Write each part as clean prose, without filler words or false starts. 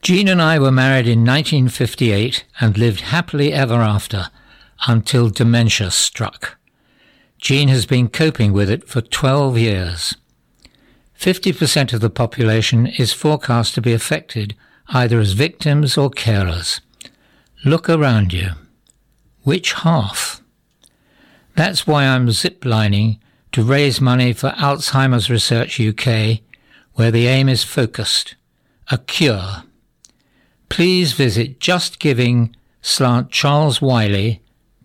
Jean and I were married in 1958 and lived happily ever after until dementia struck. Jean has been coping with it for 12 years. 50% of the population is forecast to be affected either as victims or carers. Look around you. Which half? That's why I'm ziplining to raise money for Alzheimer's Research UK, where the aim is focused, a cure. Please visit JustGiving/Charles Wiley,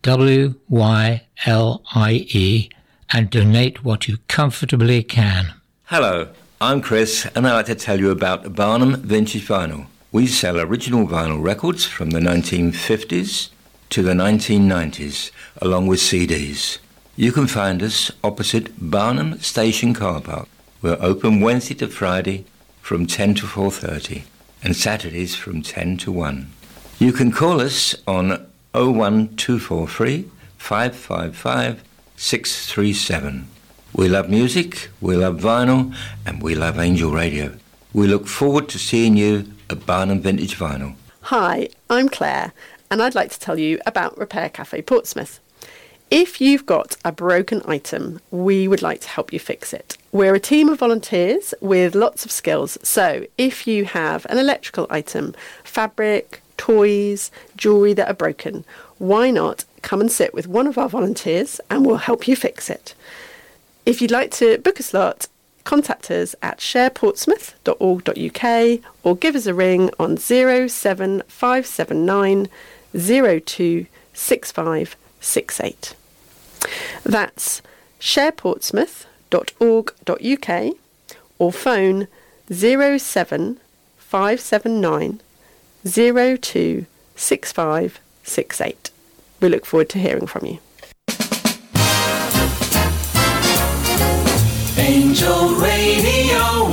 WYLIE, and donate what you comfortably can. Hello, I'm Chris, and I'd like to tell you about Barnum Vintage Vinyl. We sell original vinyl records from the 1950s to the 1990s, along with CDs. You can find us opposite Barnum Station Car Park. We're open Wednesday to Friday from 10 to 4:30 and Saturdays from 10 to 1. You can call us on 01243 555 637. We love music, we love vinyl, and we love Angel Radio. We look forward to seeing you at Barnum Vintage Vinyl. Hi, I'm Claire, and I'd like to tell you about Repair Cafe Portsmouth. If you've got a broken item, we would like to help you fix it. We're a team of volunteers with lots of skills, so if you have an electrical item, fabric, toys, jewellery that are broken, why not come and sit with one of our volunteers and we'll help you fix it. If you'd like to book a slot, contact us at shareportsmouth.org.uk or give us a ring on 07579 026568. That's shareportsmouth.org.uk or phone 07579 026568. We look forward to hearing from you. Angel Radio.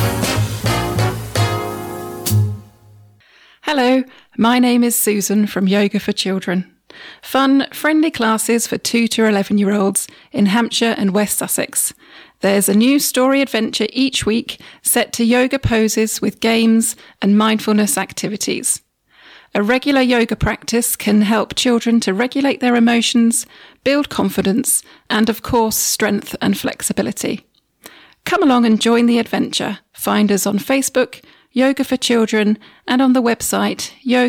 Hello, my name is Susan from Yoga for Children. Fun, friendly classes for 2 to 11-year-olds in Hampshire and West Sussex. There's a new story adventure each week set to yoga poses with games and mindfulness activities. A regular yoga practice can help children to regulate their emotions, build confidence, and of course, strength and flexibility. Come along and join the adventure. Find us on Facebook, Yoga for Children, and on the website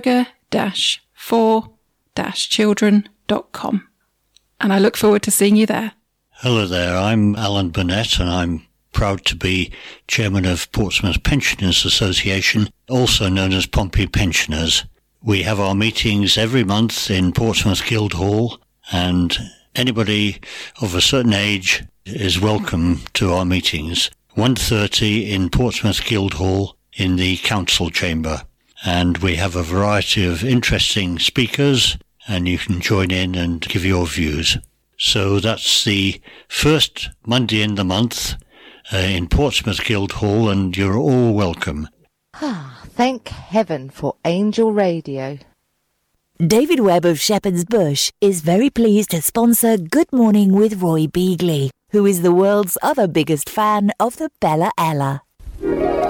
yoga-for-children.com. And I look forward to seeing you there. Hello there, I'm Alan Burnett, and I'm proud to be Chairman of Portsmouth Pensioners Association, also known as Pompey Pensioners. We have our meetings every month in Portsmouth Guildhall, and anybody of a certain age is welcome to our meetings. 1:30 in Portsmouth Guildhall in the Council Chamber. And we have a variety of interesting speakers, and you can join in and give your views. So that's the first Monday in the month in Portsmouth Guildhall, and you're all welcome. Thank heaven for Angel Radio. David Webb of Shepherd's Bush is very pleased to sponsor Good Morning with Roy Beagley, who is the world's other biggest fan of the Bella Ella.